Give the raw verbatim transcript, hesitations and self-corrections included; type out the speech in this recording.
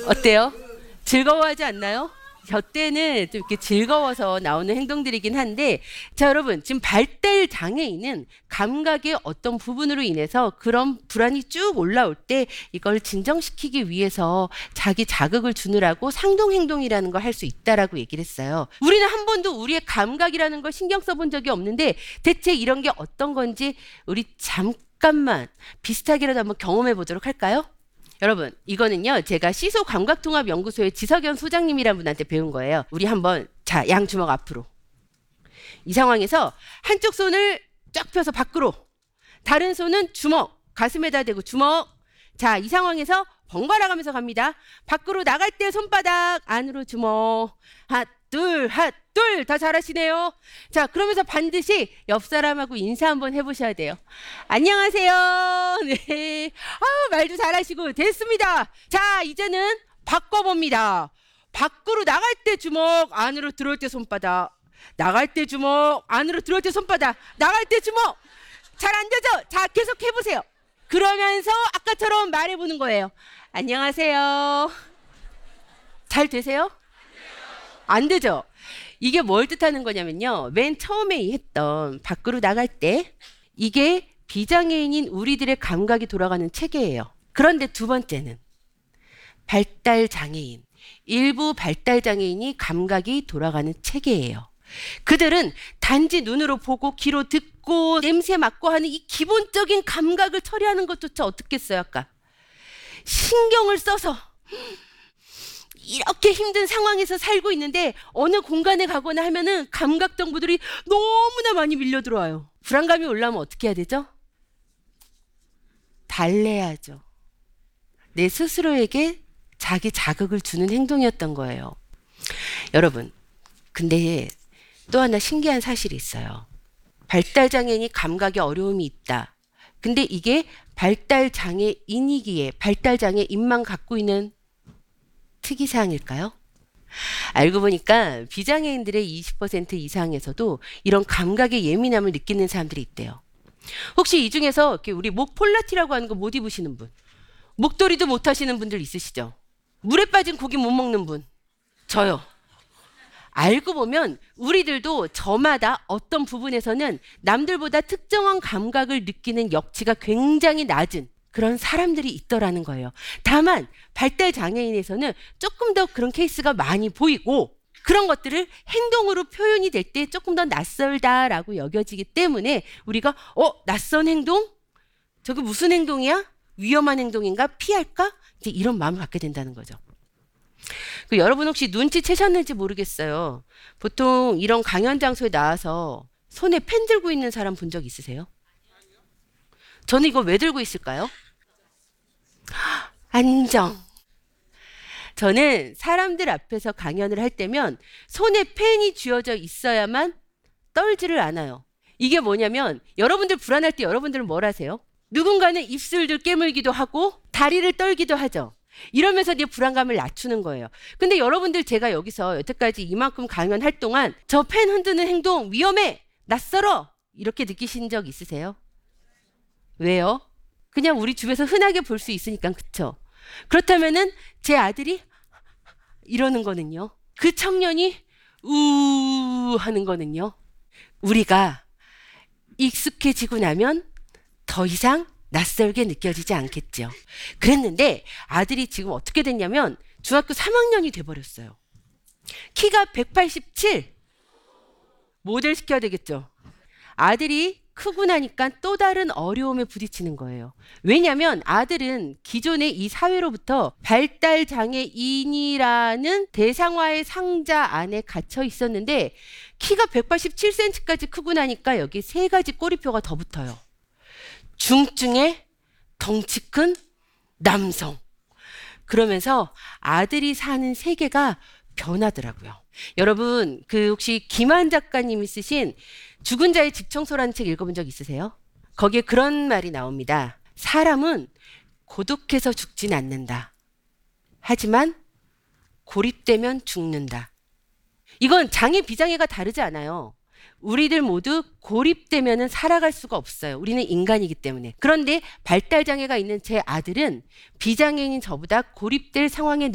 어때요? 즐거워하지 않나요? 저 때는 좀 이렇게 즐거워서 나오는 행동들이긴 한데, 자, 여러분, 지금 발달 장애인은 감각의 어떤 부분으로 인해서 그런 불안이 쭉 올라올 때 이걸 진정시키기 위해서 자기 자극을 주느라고 상동행동이라는 걸 할 수 있다라고 얘기를 했어요. 우리는 한 번도 우리의 감각이라는 걸 신경 써본 적이 없는데 대체 이런 게 어떤 건지 우리 잠깐만 비슷하게라도 한번 경험해 보도록 할까요? 여러분, 이거는요, 제가 시소 감각통합연구소의 지석연 소장님이라는 분한테 배운 거예요. 우리 한번, 자, 양 주먹 앞으로. 이 상황에서 한쪽 손을 쫙 펴서 밖으로, 다른 손은 주먹, 가슴에다 대고 주먹. 자, 이 상황에서 번갈아 가면서 갑니다. 밖으로 나갈 때 손바닥, 안으로 주먹. 하나, 둘, 하나, 둘. 다 잘하시네요. 자, 그러면서 반드시 옆 사람하고 인사 한번 해보셔야 돼요. 안녕하세요. 네. 아, 말도 잘하시고 됐습니다. 자, 이제는 바꿔봅니다. 밖으로 나갈 때 주먹, 안으로 들어올 때 손바닥. 나갈 때 주먹, 안으로 들어올 때 손바닥. 나갈 때 주먹. 잘 안 되죠? 자, 계속 해보세요. 그러면서 아까처럼 말해보는 거예요. 안녕하세요. 잘 되세요? 안 되죠? 이게 뭘 뜻하는 거냐면요. 맨 처음에 했던 밖으로 나갈 때 이게 비장애인인 우리들의 감각이 돌아가는 체계예요. 그런데 두 번째는 발달장애인, 일부 발달장애인이 감각이 돌아가는 체계예요. 그들은 단지 눈으로 보고 귀로 듣고 냄새 맡고 하는 이 기본적인 감각을 처리하는 것조차 어떻겠어요. 아까 신경을 써서 이렇게 힘든 상황에서 살고 있는데 어느 공간에 가거나 하면은 감각 정보들이 너무나 많이 밀려 들어와요. 불안감이 올라오면 어떻게 해야 되죠? 달래야죠. 내 스스로에게 자기 자극을 주는 행동이었던 거예요. 여러분, 근데 또 하나 신기한 사실이 있어요. 발달장애인이 감각에 어려움이 있다. 근데 이게 발달장애인이기에 발달장애인만 갖고 있는 특이사항일까요? 알고 보니까 비장애인들의 이십 퍼센트 이상에서도 이런 감각의 예민함을 느끼는 사람들이 있대요. 혹시 이 중에서 이렇게 우리 목 폴라티라고 하는 거 못 입으시는 분, 목도리도 못 하시는 분들 있으시죠? 물에 빠진 고기 못 먹는 분, 저요. 알고 보면 우리들도 저마다 어떤 부분에서는 남들보다 특정한 감각을 느끼는 역치가 굉장히 낮은 그런 사람들이 있더라는 거예요. 다만 발달 장애인에서는 조금 더 그런 케이스가 많이 보이고 그런 것들을 행동으로 표현이 될 때 조금 더 낯설다라고 여겨지기 때문에 우리가 어? 낯선 행동? 저게 무슨 행동이야? 위험한 행동인가? 피할까? 이제 이런 마음을 갖게 된다는 거죠. 그 여러분 혹시 눈치채셨는지 모르겠어요. 보통 이런 강연 장소에 나와서 손에 펜 들고 있는 사람 본 적 있으세요? 저는 이거 왜 들고 있을까요? 안정. 저는 사람들 앞에서 강연을 할 때면 손에 펜이 쥐어져 있어야만 떨지를 않아요. 이게 뭐냐면 여러분들 불안할 때 여러분들은 뭘 하세요? 누군가는 입술을 깨물기도 하고 다리를 떨기도 하죠. 이러면서 내 불안감을 낮추는 거예요. 근데 여러분들 제가 여기서 여태까지 이만큼 강연할 동안 저 펜 흔드는 행동 위험해, 낯설어 이렇게 느끼신 적 있으세요? 왜요? 그냥 우리 집에서 흔하게 볼 수 있으니까. 그쵸? 그렇다면은 제 아들이 이러는 거는요, 그 청년이 우 하는 거는요, 우리가 익숙해지고 나면 더 이상 낯설게 느껴지지 않겠죠. 그랬는데 아들이 지금 어떻게 됐냐면 중학교 삼 학년이 돼버렸어요. 키가 백팔십칠. 모델 시켜야 되겠죠. 아들이 크고 나니까 또 다른 어려움에 부딪히는 거예요. 왜냐하면 아들은 기존의 이 사회로부터 발달장애인이라는 대상화의 상자 안에 갇혀 있었는데 키가 백팔십칠 센티미터까지 크고 나니까 여기 세 가지 꼬리표가 더 붙어요. 중증의 덩치 큰 남성. 그러면서 아들이 사는 세계가 변하더라고요. 여러분, 그 혹시 김한 작가님이 쓰신 죽은 자의 집 청소라는 책 읽어본 적 있으세요? 거기에 그런 말이 나옵니다. 사람은 고독해서 죽진 않는다. 하지만 고립되면 죽는다. 이건 장애 비장애가 다르지 않아요. 우리들 모두 고립되면은 살아갈 수가 없어요. 우리는 인간이기 때문에. 그런데 발달장애가 있는 제 아들은 비장애인인 저보다 고립될 상황에